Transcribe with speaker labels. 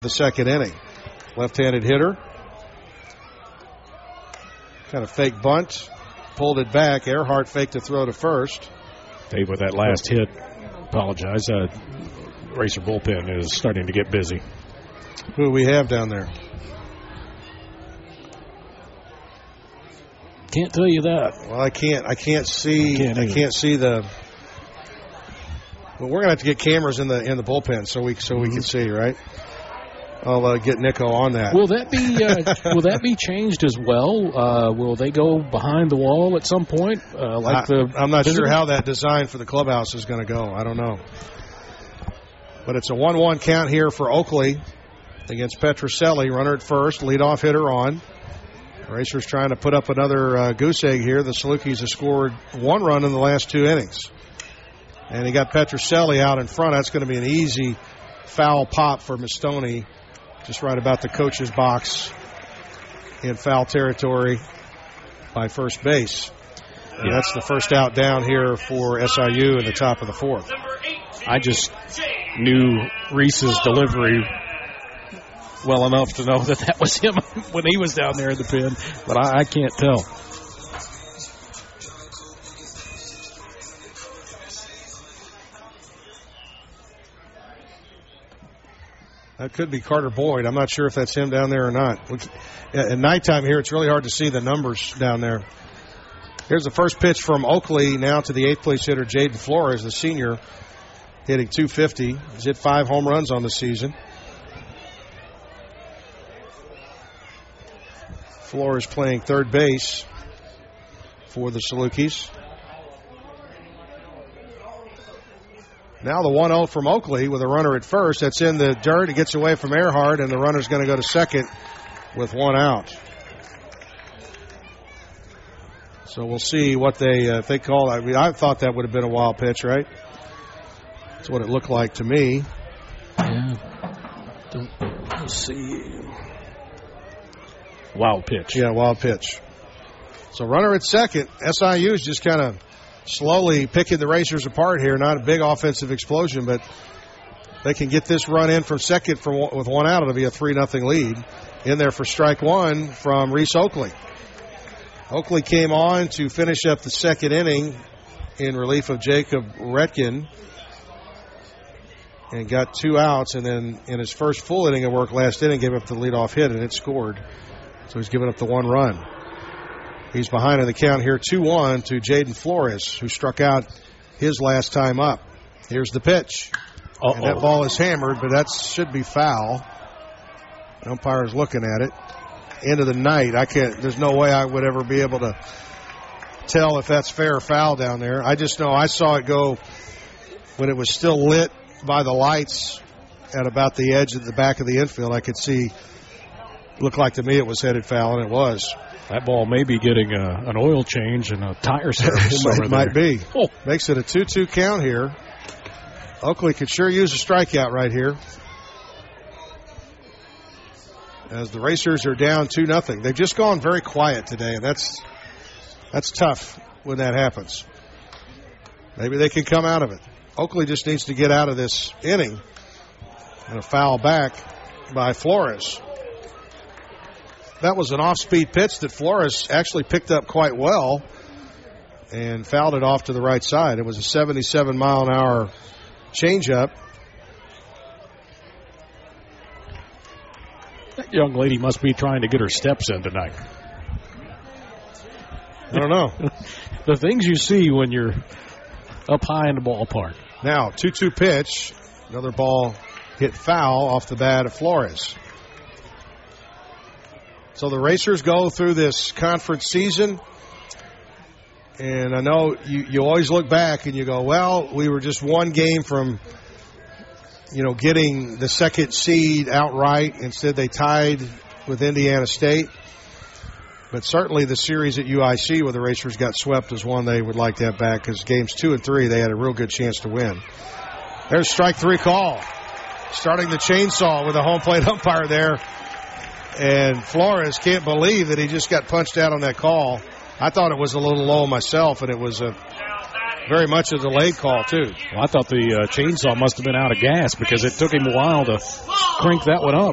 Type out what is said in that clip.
Speaker 1: the second inning. Left-handed hitter. Kind of fake bunt. Pulled it back. Earhart faked a throw to first.
Speaker 2: Dave, with that last hit, apologize. Racer bullpen is starting to get busy.
Speaker 1: Who do we have down there?
Speaker 2: Can't tell you that.
Speaker 1: Well, I can't see the. Well, we're gonna have to get cameras in the bullpen so we can see, right? I'll get Nico on that.
Speaker 2: Will that be changed as well? Will they go behind the wall at some point?
Speaker 1: I'm not sure how that design for the clubhouse is going to go. I don't know. But it's a 1-1 count here for Oakley against Petroselli. Runner at first, leadoff hitter on. Racers trying to put up another goose egg here. The Salukis have scored 1 run in the last 2 innings. And he got Petroselli out in front. That's going to be an easy foul pop for Mastoni, just right about the coach's box in foul territory by first base. And that's the first out down here for SIU in the top of the 4th.
Speaker 2: I just knew Reese's delivery well enough to know that was him when he was down there in the pen, but I can't tell.
Speaker 1: That could be Carter Boyd. I'm not sure if that's him down there or not. At nighttime here, it's really hard to see the numbers down there. Here's the first pitch from Oakley now to the 8th place hitter, Jaden Flores, the senior, hitting .250. He's hit 5 home runs on the season. Flores playing third base for the Salukis. Now the 1-0 from Oakley with a runner at first. That's in the dirt. It gets away from Earhart, and the runner's going to go to second with 1 out. So we'll see what if they call. I mean, I thought that would have been a wild pitch, right? That's what it looked like to me.
Speaker 2: Yeah. Let's see. Wild pitch.
Speaker 1: Yeah, wild pitch. So runner at second. SIU is just kind of slowly picking the Racers apart here. Not a big offensive explosion, but they can get this run in from second with 1 out. It'll be a 3-0 lead. In there for strike 1 from Reese Oakley. Oakley came on to finish up the second inning in relief of Jacob Retkin and got 2 outs, and then in his first full inning of work last inning gave up the leadoff hit, and it scored. So he's given up the 1 run. He's behind in the count here 2-1 to Jaden Flores, who struck out his last time up. Here's the pitch. And that ball is hammered, but that should be foul. The umpire's looking at it. End of the night. There's no way I would ever be able to tell if that's fair or foul down there. I just know I saw it go when it was still lit by the lights at about the edge at the back of the infield. I could see, looked like to me it was headed foul, and it was.
Speaker 2: That ball may be getting an oil change and a tire service.
Speaker 1: It might be. Oh. Makes it a 2-2 count here. Oakley could sure use a strikeout right here, as the Racers are down 2-0. They've just gone very quiet today, and that's tough when that happens. Maybe they can come out of it. Oakley just needs to get out of this inning. And a foul back by Flores. That was an off-speed pitch that Flores actually picked up quite well and fouled it off to the right side. It was a 77-mile-an-hour changeup.
Speaker 2: That young lady must be trying to get her steps in tonight.
Speaker 1: I don't know.
Speaker 2: The things you see when you're up high in the ballpark.
Speaker 1: Now, 2-2 pitch. Another ball hit foul off the bat of Flores. So the Racers go through this conference season. And I know you always look back and you go, well, we were just 1 game from getting the second seed outright. Instead, they tied with Indiana State. But certainly the series at UIC where the Racers got swept is one they would like to have back, because games 2 and 3 they had a real good chance to win. There's strike 3 call. Starting the chainsaw with a home plate umpire there. And Flores can't believe that he just got punched out on that call. I thought it was a little low myself, and it was very much a delayed call, too.
Speaker 2: Well, I thought the chainsaw must have been out of gas, because it took him a while to crank that one up.